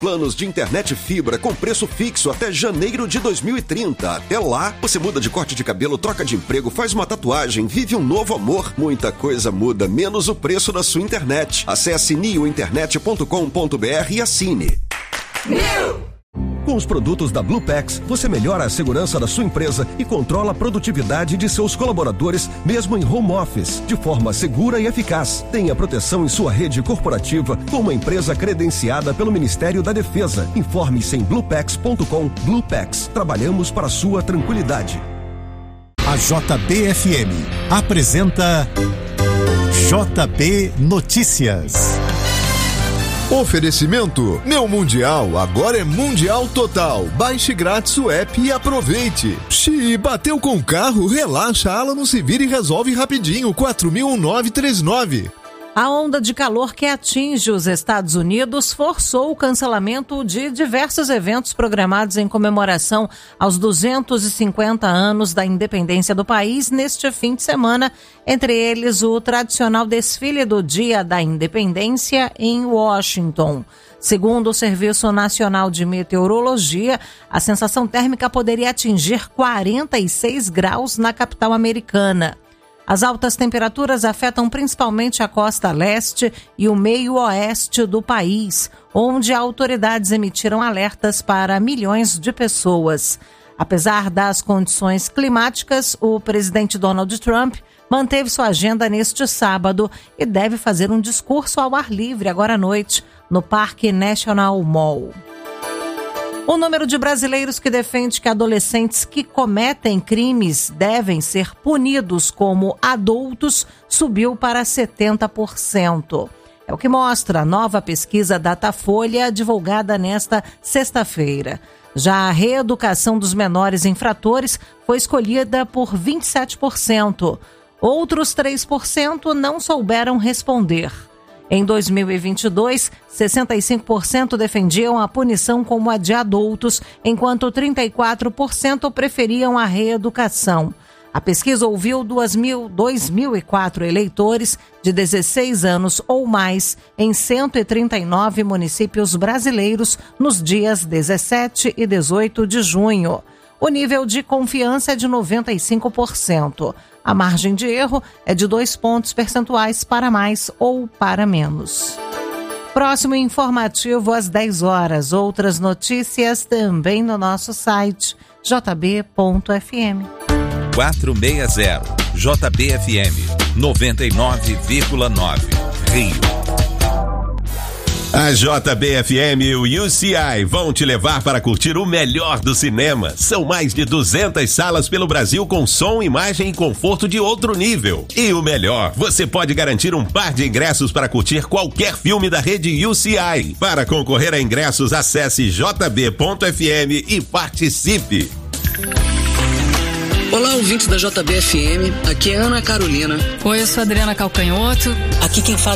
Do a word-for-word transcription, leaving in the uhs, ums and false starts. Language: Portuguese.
Planos de internet fibra com preço fixo até janeiro de dois mil e trinta. Até lá, você muda de corte de cabelo, troca de emprego, faz uma tatuagem, vive um novo amor. Muita coisa muda, menos o preço da sua internet. Acesse nio internet ponto com ponto br e assine. Nio! Com os produtos da Bluepax, você melhora a segurança da sua empresa e controla a produtividade de seus colaboradores, mesmo em home office, de forma segura e eficaz. Tenha proteção em sua rede corporativa com uma empresa credenciada pelo Ministério da Defesa. Informe-se em bluepax ponto com. Bluepax, trabalhamos para a sua tranquilidade. A J B F M apresenta J B Notícias. Oferecimento, meu Mundial agora é Mundial Total. Baixe grátis o app e aproveite. Xi, bateu com o carro? Relaxa, a Alano se vira e resolve rapidinho. quatro mil nove três nove. A onda de calor que atinge os Estados Unidos forçou o cancelamento de diversos eventos programados em comemoração aos duzentos e cinquenta anos da independência do país neste fim de semana, entre eles o tradicional desfile do Dia da Independência em Washington. Segundo o Serviço Nacional de Meteorologia, a sensação térmica poderia atingir quarenta e seis graus na capital americana. As altas temperaturas afetam principalmente a costa leste e o meio oeste do país, onde autoridades emitiram alertas para milhões de pessoas. Apesar das condições climáticas, o presidente Donald Trump manteve sua agenda neste sábado e deve fazer um discurso ao ar livre agora à noite, no Parque National Mall. O número de brasileiros que defende que adolescentes que cometem crimes devem ser punidos como adultos subiu para setenta por cento. É o que mostra a nova pesquisa Datafolha divulgada nesta sexta-feira. Já a reeducação dos menores infratores foi escolhida por vinte e sete por cento. Outros três por cento não souberam responder. Em dois mil e vinte e dois, sessenta e cinco por cento defendiam a punição como a de adultos, enquanto trinta e quatro por cento preferiam a reeducação. A pesquisa ouviu dois mil e quatro eleitores de dezesseis anos ou mais em cento e trinta e nove municípios brasileiros nos dias dezessete e dezoito de junho. O nível de confiança é de noventa e cinco por cento. A margem de erro é de dois pontos percentuais para mais ou para menos. Próximo informativo às dez horas. Outras notícias também no nosso site j b ponto f m. quatrocentos e sessenta, J B F M, noventa e nove vírgula nove, Rio. A J B F M e o U C I vão te levar para curtir o melhor do cinema. São mais de duzentas salas pelo Brasil com som, imagem e conforto de outro nível. E o melhor, você pode garantir um par de ingressos para curtir qualquer filme da rede U C I. Para concorrer a ingressos, acesse j b ponto f m e participe. Olá, ouvintes da J B F M, aqui é Ana Carolina. Oi, eu sou Adriana Calcanhoto. Aqui quem fala